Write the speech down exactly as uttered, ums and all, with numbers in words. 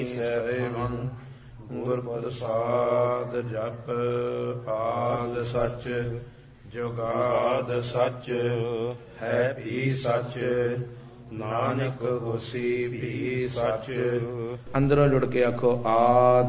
ਸਹਿਬਨ ਗੁਰ ਪ੍ਰਸਾਦ ਜਪ ਆਦ ਸਚ ਜੁਗਾਦ ਸਚ ਹੈ ਵੀ ਸਚ ਨਾਨਕ ਹੋਸੀ ਵੀ ਸਚ। ਅੰਦਰੋਂ ਜੁੜ ਕੇ ਆਖੋ ਆਦ